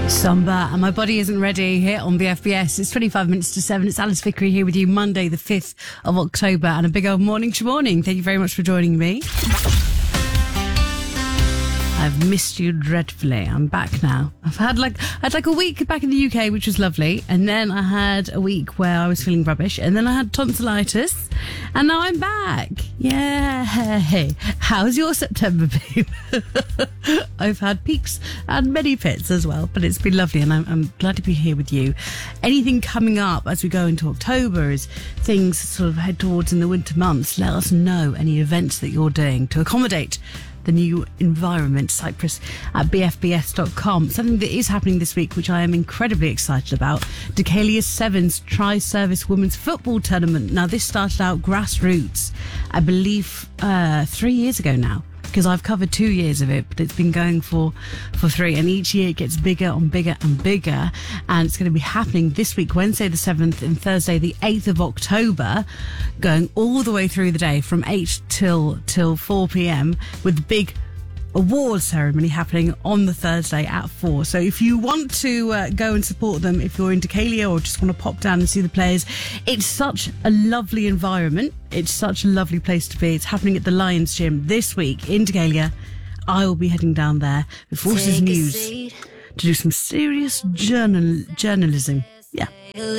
Samba and My Body Isn't Ready here on BFBS. It's 25 minutes to 7. It's Alice Vickery here with you Monday the 5th of October, and a big old morning to morning. Thank you very much for joining me. I've missed you dreadfully. I'm back now. I had like a week back in the UK, which was lovely, and then I had a week where I was feeling rubbish, and then I had tonsillitis, and now I'm back. Yeah. How's your September been? I've had peaks and many pits as well, but it's been lovely, and I'm glad to be here with you. Anything coming up as we go into October, as things sort of head towards in the winter months, let us know any events that you're doing to accommodate the new environment. Cyprus at bfbs.com. Something that is happening this week, which I am incredibly excited about: Deucalion Sevens Tri-Service Women's Football Tournament. Now, this started out grassroots, I believe, 3 years ago now, because I've covered 2 years of it, but it's been going for 3, and each year it gets bigger and bigger and bigger, and it's going to be happening this week, Wednesday the 7th and Thursday the 8th of October, going all the way through the day from 8 till 4 p.m, with the big award ceremony happening on the Thursday at 4. So if you want to go and support them, if you're in Deucalion or just want to pop down and see the players, it's such a lovely environment. It's such a lovely place to be. It's happening at the Lions Gym this week in Deucalion. I will be heading down there with Forces News to do some serious journalism. Yeah.